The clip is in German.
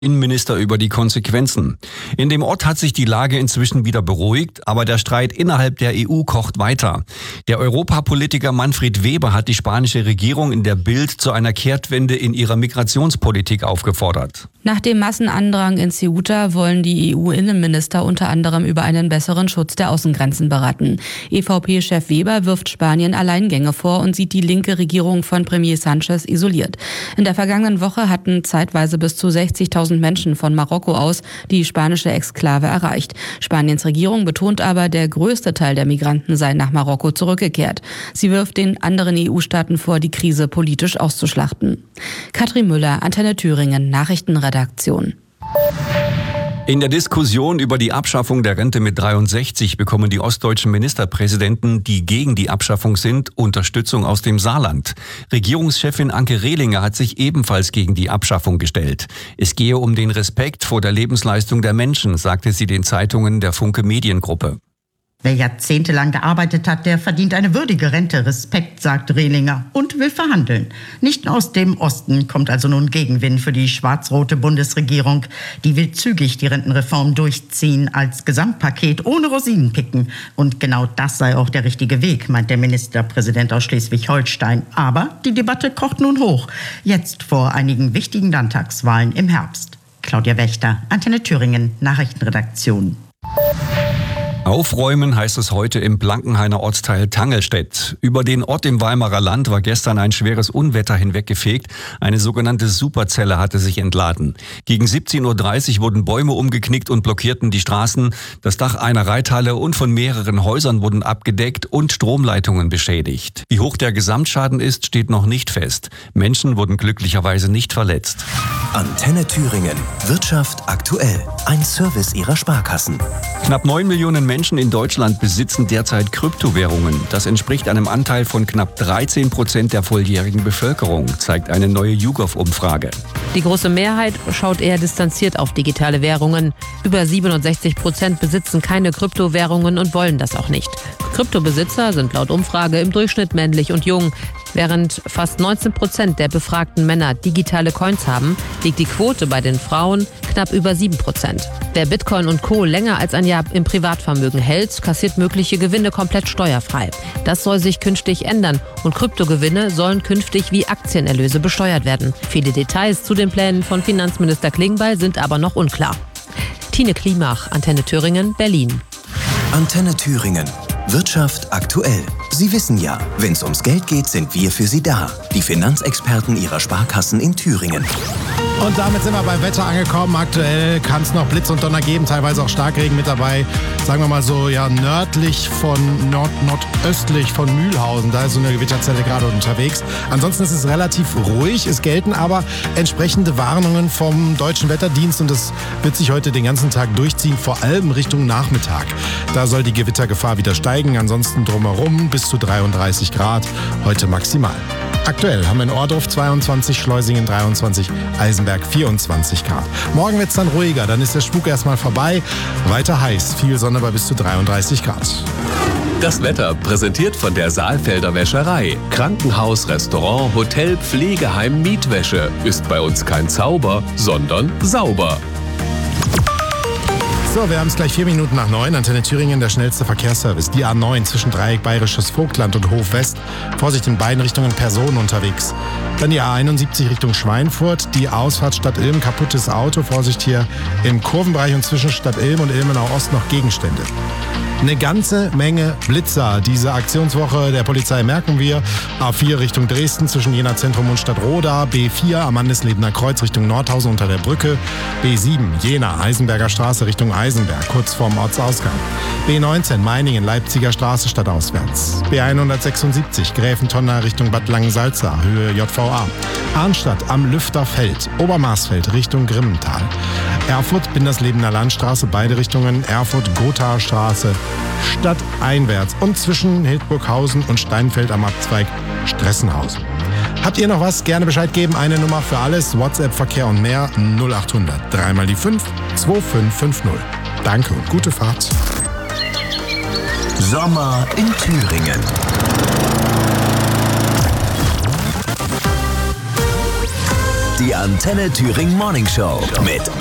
Innenminister über die Konsequenzen. In dem Ort hat sich die Lage inzwischen wieder beruhigt, aber der Streit innerhalb der EU kocht weiter. Der Europapolitiker Manfred Weber hat die spanische Regierung in der Bild zu einer Kehrtwende in ihrer Migrationspolitik aufgefordert. Nach dem Massenandrang in Ceuta wollen die EU-Innenminister unter anderem über einen besseren Schutz der Außengrenzen beraten. EVP-Chef Weber wirft Spanien Alleingänge vor und sieht die linke Regierung von Premier Sánchez isoliert. In der vergangenen Woche hatten zeitweise bis zu 60.000 Menschen von Marokko aus die spanische Exklave erreicht. Spaniens Regierung betont aber, der größte Teil der Migranten sei nach Marokko zurückgekehrt. Sie wirft den anderen EU-Staaten vor, die Krise politisch auszuschlachten. Katrin Müller, Antenne Thüringen, Nachrichtenredaktion. In der Diskussion über die Abschaffung der Rente mit 63 bekommen die ostdeutschen Ministerpräsidenten, die gegen die Abschaffung sind, Unterstützung aus dem Saarland. Regierungschefin Anke Rehlinger hat sich ebenfalls gegen die Abschaffung gestellt. Es gehe um den Respekt vor der Lebensleistung der Menschen, sagte sie den Zeitungen der Funke Mediengruppe. Wer jahrzehntelang gearbeitet hat, der verdient eine würdige Rente. Respekt, sagt Rehlinger und will verhandeln. Nicht aus dem Osten kommt also nun Gegenwind für die schwarz-rote Bundesregierung. Die will zügig die Rentenreform durchziehen als Gesamtpaket ohne Rosinenpicken. Und genau das sei auch der richtige Weg, meint der Ministerpräsident aus Schleswig-Holstein. Aber die Debatte kocht nun hoch. Jetzt vor einigen wichtigen Landtagswahlen im Herbst. Claudia Wächter, Antenne Thüringen, Nachrichtenredaktion. Aufräumen heißt es heute im Blankenhainer Ortsteil Tangelstedt. Über den Ort im Weimarer Land war gestern ein schweres Unwetter hinweggefegt. Eine sogenannte Superzelle hatte sich entladen. Gegen 17.30 Uhr wurden Bäume umgeknickt und blockierten die Straßen. Das Dach einer Reithalle und von mehreren Häusern wurden abgedeckt und Stromleitungen beschädigt. Wie hoch der Gesamtschaden ist, steht noch nicht fest. Menschen wurden glücklicherweise nicht verletzt. Antenne Thüringen. Wirtschaft aktuell. Ein Service ihrer Sparkassen. Knapp 9 Millionen Menschen in Deutschland besitzen derzeit Kryptowährungen. Das entspricht einem Anteil von knapp 13% der volljährigen Bevölkerung, zeigt eine neue YouGov-Umfrage. Die große Mehrheit schaut eher distanziert auf digitale Währungen. Über 67% besitzen keine Kryptowährungen und wollen das auch nicht. Kryptobesitzer sind laut Umfrage im Durchschnitt männlich und jung. Während fast 19% der befragten Männer digitale Coins haben, liegt die Quote bei den Frauen knapp über 7%. Wer Bitcoin und Co. länger als ein Jahr im Privatvermögen hält, kassiert mögliche Gewinne komplett steuerfrei. Das soll sich künftig ändern und Kryptogewinne sollen künftig wie Aktienerlöse besteuert werden. Viele Details zu den Plänen von Finanzminister Klingbeil sind aber noch unklar. Tine Klimach, Antenne Thüringen, Berlin. Antenne Thüringen. Wirtschaft aktuell. Sie wissen ja, wenn es ums Geld geht, sind wir für Sie da. Die Finanzexperten Ihrer Sparkassen in Thüringen. Und damit sind wir beim Wetter angekommen. Aktuell kann es noch Blitz und Donner geben, teilweise auch Starkregen mit dabei. Sagen wir mal so, ja, nördlich von nordöstlich von Mühlhausen. Da ist so eine Gewitterzelle gerade unterwegs. Ansonsten ist es relativ ruhig. Es gelten aber entsprechende Warnungen vom Deutschen Wetterdienst. Und das wird sich heute den ganzen Tag durchziehen, vor allem Richtung Nachmittag. Da soll die Gewittergefahr wieder steigen. Ansonsten drumherum bis zu 33 Grad, heute maximal. Aktuell haben wir in Ohrdruf 22, Schleusingen 23, Eisenberg 24 Grad. Morgen wird es dann ruhiger, dann ist der Spuk erstmal vorbei. Weiter heiß, viel Sonne bei bis zu 33 Grad. Das Wetter präsentiert von der Saalfelder Wäscherei. Krankenhaus, Restaurant, Hotel, Pflegeheim, Mietwäsche. Ist bei uns kein Zauber, sondern sauber. So, wir haben es gleich 4 Minuten nach 9. Antenne Thüringen, der schnellste Verkehrsservice. Die A9 zwischen Dreieck Bayerisches Vogtland und Hof West. Vorsicht in beiden Richtungen Personen unterwegs. Dann die A71 Richtung Schweinfurt. Die Ausfahrt Stadt Ilm, kaputtes Auto. Vorsicht hier im Kurvenbereich und zwischen Stadt Ilm und Ilmenau Ost noch Gegenstände. Eine ganze Menge Blitzer. Diese Aktionswoche der Polizei merken wir. A4 Richtung Dresden zwischen Jena Zentrum und Stadtroda. B4 am Mandeslebener Kreuz Richtung Nordhausen unter der Brücke. B7 Jena Eisenberger Straße Richtung Eisenberg kurz vorm Ortsausgang. B19 Meiningen Leipziger Straße stadtauswärts. B176 Gräfentonner Richtung Bad Langensalza Höhe JVA. Arnstadt am Lüfterfeld. Obermarsfeld Richtung Grimmental. Erfurt Binderslebener Landstraße beide Richtungen. Erfurt Gothaer Straße stadteinwärts und zwischen Hildburghausen und Steinfeld am Abzweig Stressenhausen. Habt ihr noch was? Gerne Bescheid geben. Eine Nummer für alles. WhatsApp, Verkehr und mehr 0800 3 mal die 5 2550. Danke und gute Fahrt. Sommer in Thüringen. Die Antenne Thüringen Morning Show mit